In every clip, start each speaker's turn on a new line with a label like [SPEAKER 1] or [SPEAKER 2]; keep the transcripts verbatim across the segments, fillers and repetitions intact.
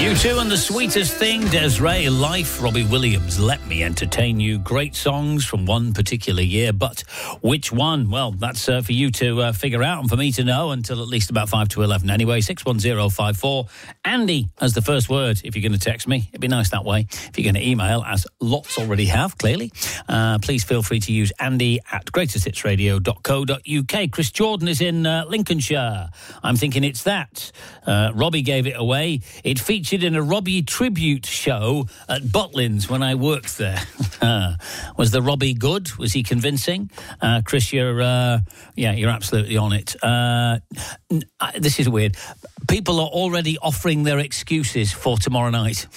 [SPEAKER 1] You two and the Sweetest Thing, Des'ree, Life, Robbie Williams, Let Me Entertain You. Great songs from one particular year, but which one? Well, that's uh, for you to uh, figure out and for me to know until at least about five to eleven anyway. six one zero five four. Andy as the first word if you're going to text me. It'd be nice that way. If you're going to email, as lots already have, clearly, uh, please feel free to use Andy at greatest hits radio dot co dot uk. Chris Jordan is in uh, Lincolnshire. I'm thinking it's that. Uh, Robbie gave it away. It featured in a Robbie tribute show at Butlins when I worked there. Was the Robbie good? Was he convincing? Uh, Chris, you're, uh, yeah, you're absolutely on it. Uh, this is weird. People are already offering their excuses for tomorrow night.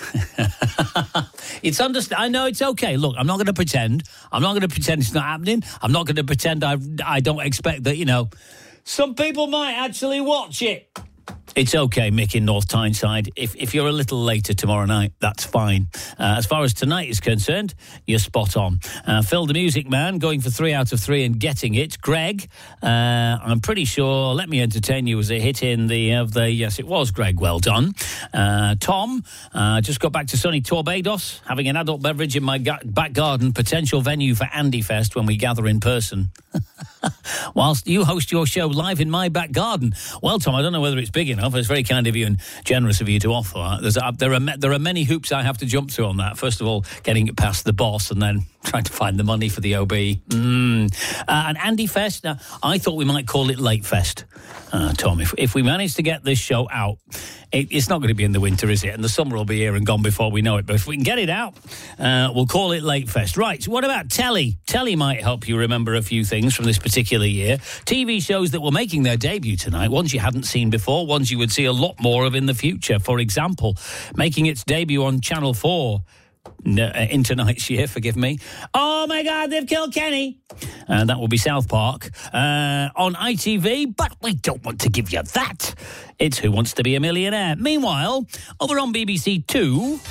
[SPEAKER 1] It's understand. I know it's okay. Look, I'm not going to pretend. I'm not going to pretend it's not happening. I'm not going to pretend I I don't expect that, you know, some people might actually watch it. It's okay, Mick in North Tyneside. If if you're a little later tomorrow night, that's fine. Uh, as far as tonight is concerned, you're spot on. Uh, Phil the Music Man going for three out of three and getting it. Greg, uh, I'm pretty sure Let Me Entertain You was a hit in the of the yes, it was Greg. Well done. Uh, Tom, uh, just got back to sunny Torbados, having an adult beverage in my ga- back garden. Potential venue for Andy Fest when we gather in person. Whilst you host your show live in my back garden. Well, Tom, I don't know whether it's big enough. It's very kind of you and generous of you to offer. There's a, there are there are many hoops I have to jump through on that. First of all, getting it past the boss and then trying to find the money for the O B. Mm. Uh, and Andy Fest, now, I thought we might call it Late Fest. Uh, Tom, if, if we manage to get this show out, it, it's not going to be in the winter, is it? And the summer will be here and gone before we know it. But if we can get it out, uh, we'll call it Late Fest. Right, so what about Telly? Telly might help you remember a few things from this particular year. T V shows that were making their debut tonight, ones you hadn't seen before, ones you would see a lot more of in the future. For example, making its debut on Channel four, No, uh, in tonight's year, forgive me. Oh my God, they've killed Kenny. And uh, that will be South Park. Uh, on I T V, but we don't want to give you that. It's Who Wants to Be a Millionaire. Meanwhile, over on B B C Two,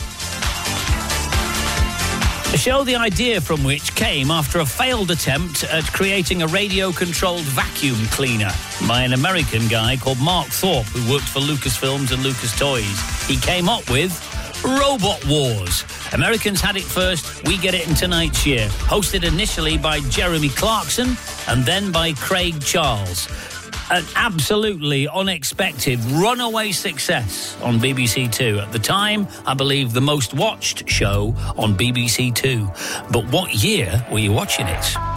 [SPEAKER 1] a show the idea from which came after a failed attempt at creating a radio-controlled vacuum cleaner by an American guy called Mark Thorpe, who worked for Lucasfilms and Lucas Toys. He came up with Robot Wars. Americans had it first, we get it in tonight's year. Hosted initially by Jeremy Clarkson and then by Craig Charles. An absolutely unexpected runaway success on B B C Two. At the time, I believe the most watched show on B B C Two. But what year were you watching it?